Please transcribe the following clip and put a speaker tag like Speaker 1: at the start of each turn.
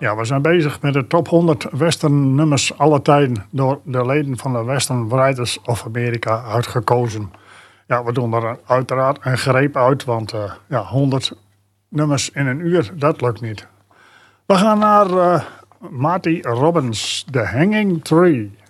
Speaker 1: Ja, we zijn bezig met de top 100 western nummers alle tijden door de leden van de Western Writers of America uitgekozen. Ja, we doen er uiteraard een greep uit, want 100 nummers in een uur, dat lukt niet. We gaan naar Marty Robbins, The Hanging Tree.